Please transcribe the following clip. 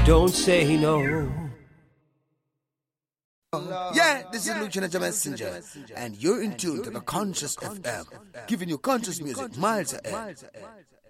Don't say no. Yeah, this is Lieutenant Messenger, and you're in tune to the Conscious FM, giving you conscious music miles ahead.